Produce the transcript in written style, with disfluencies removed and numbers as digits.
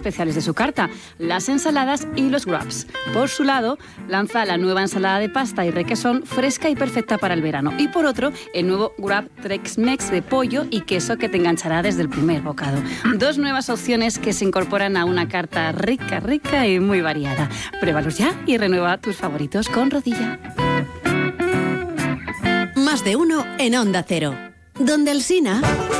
especiales de su carta, las ensaladas y los wraps. Por su lado, lanza la nueva ensalada de pasta y requesón fresca y perfecta para el verano. Y por otro, el nuevo wrap Tex-Mex de pollo y queso que te enganchará desde el primer bocado. 2 nuevas opciones que se incorporan a una carta rica, rica y muy variada. Pruébalos ya y renueva tus favoritos con Rodilla. Más de uno en Onda Cero. Donde Alsina.